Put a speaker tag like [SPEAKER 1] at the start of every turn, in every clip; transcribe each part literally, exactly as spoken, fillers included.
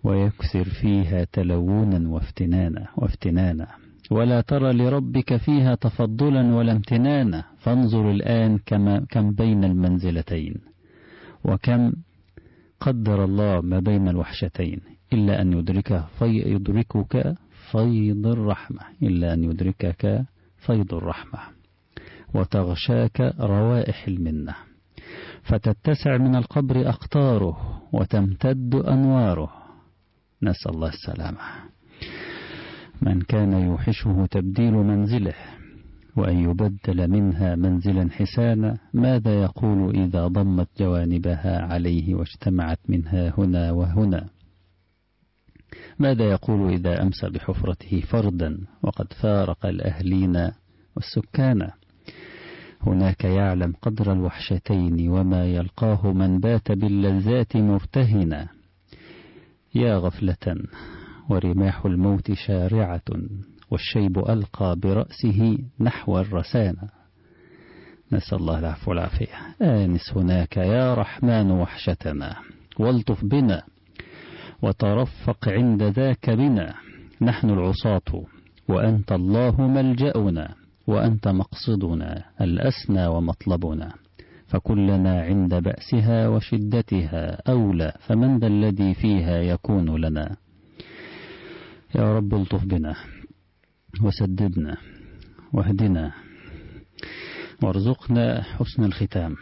[SPEAKER 1] ويكثر فيها تلونا وافتنانا وافتنانا ولا ترى لربك فيها تفضلا ولا امتنانا. فانظر الآن كما كم بين المنزلتين، وكم قدر الله ما بين الوحشتين، إلا أن يدرك في يدركك فيض الرحمة إلا أن يدركك فيض الرحمة وتغشاك روائح المنة، فتتسع من القبر أقطاره وتمتد أنواره. نسأل الله السلامة. من كان يوحشه تبديل منزله وأن يبدل منها منزلا حسانا، ماذا يقول إذا ضمت جوانبها عليه واجتمعت منها هنا وهنا؟ ماذا يقول إذا أمسى بحفرته فردا وقد فارق الأهلين والسكان؟ هناك يعلم قدر الوحشتين وما يلقاه من بات باللذات مرتهنا. يا غفلة ورماح الموت شارعة والشيب ألقى برأسه نحو الرسانة. نسأل الله العفو والعافية. آنس هناك يا رحمن وحشتنا والطف بنا وترفق عند ذاك بنا. نحن العصاة وأنت الله ملجأنا، وأنت مقصدنا الأسنى ومطلبنا، فكلنا عند بأسها وشدتها أولى، فمن ذا الذي فيها يكون لنا؟ يا رب الطف بنا وسددنا واهدنا وارزقنا حسن الختام.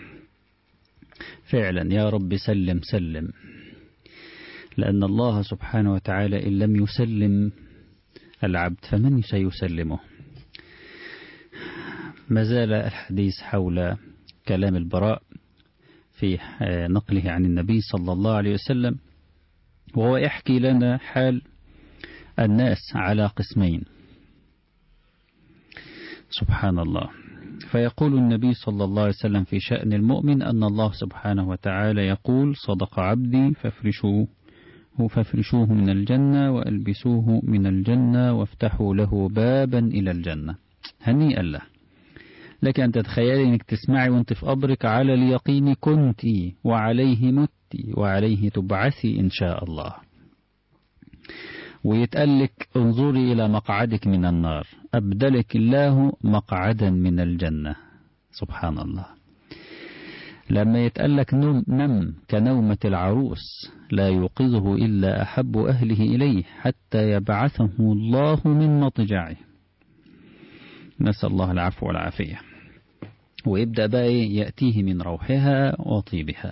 [SPEAKER 1] فعلا يا رب سلم سلم، لأن الله سبحانه وتعالى إن لم يسلم العبد فمن سيسلمه؟ ما زال الحديث حول كلام البراء في نقله عن النبي صلى الله عليه وسلم، وهو يحكي لنا حال الناس على قسمين. سبحان الله. فيقول النبي صلى الله عليه وسلم في شأن المؤمن أن الله سبحانه وتعالى يقول: صدق عبدي فافرشوه فافرشوه من الجنة وألبسوه من الجنة وافتحوا له بابا إلى الجنة. هنيئا له. لك أن تتخيلي أنك تسمعي وانت في قبرك: على اليقين كنت وعليه مت وعليه تبعثي إن شاء الله. ويتقلك: انظري إلى مقعدك من النار أبدلك الله مقعدا من الجنة. سبحان الله. لما يتقلك نم, نم كنومة العروس لا يوقظه إلا أحب أهله إليه حتى يبعثه الله من مضجعه. نسأل الله العفو والعافية. ويبدأ بقى يأتيه من روحها وطيبها،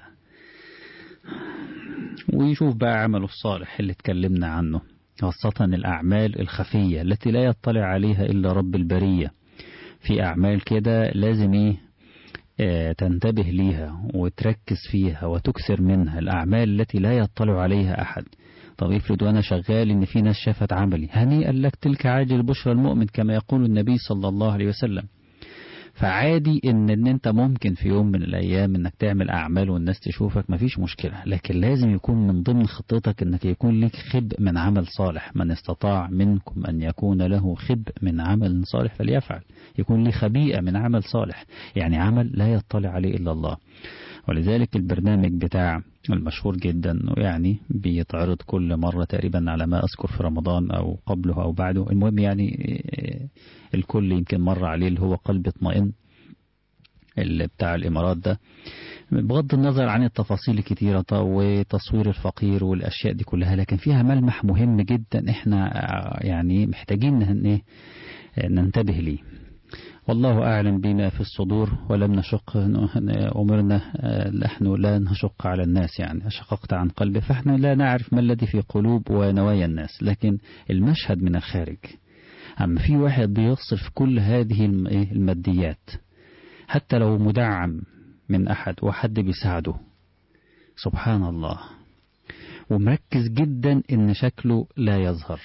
[SPEAKER 1] ويشوف بقى عمله الصالح اللي اتكلمنا عنه، خاصة الأعمال الخفية التي لا يطلع عليها إلا رب البرية. في أعمال كده لازم إيه اه تنتبه ليها وتركز فيها وتكثر منها، الأعمال التي لا يطلع عليها أحد. طب افرض وأنا شغال إن في ناس شافت عملي، هنيئا لك، تلك عاجل بشرى المؤمن كما يقول النبي صلى الله عليه وسلم. فعادي إن, إن أنت ممكن في يوم من الأيام إنك تعمل أعمال والناس تشوفك، مفيش مشكلة، لكن لازم يكون من ضمن خطتك إنك يكون لك خب من عمل صالح. من استطاع منكم أن يكون له خب من عمل صالح فليفعل. يكون لي خبيئة من عمل صالح، يعني عمل لا يطلع عليه إلا الله. ولذلك البرنامج بتاع المشهور جدا يعني بيتعرض كل مرة تقريبا على ما أذكر في رمضان أو قبله أو بعده، المهم يعني الكل يمكن مر عليه، اللي هو قلب اطمئن اللي بتاع الإمارات ده، بغض النظر عن التفاصيل الكتيرة وتصوير الفقير والأشياء دي كلها، لكن فيها ملمح مهم جدا احنا يعني محتاجين ننتبه ليه. والله أعلم بما في الصدور ولم نشق، أمرنا نحن لا نشق على الناس، يعني شققت عن قلبه، فإحنا لا نعرف ما الذي في قلوب ونوايا الناس، لكن المشهد من الخارج. أما في واحد بيصرف كل هذه الماديات حتى لو مدعم من أحد وحد بيساعده، سبحان الله، ومركز جدا إن شكله لا يظهر.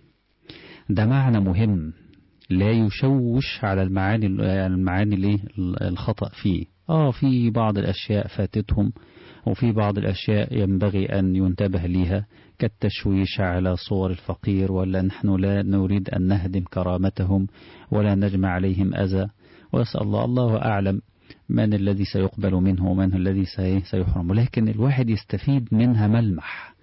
[SPEAKER 1] ده معنى مهم لا يشوش على المعاني المعاني اللي الخطأ فيه. آه في بعض الأشياء فاتتهم، وفي بعض الأشياء ينبغي أن ينتبه لها، كالتشويش على صور الفقير، ولا نحن لا نريد أن نهدم كرامتهم ولا نجمع عليهم أذى. وأسأل الله، الله أعلم من الذي سيقبل منه ومن الذي سيحرم، لكن الواحد يستفيد منها ملمح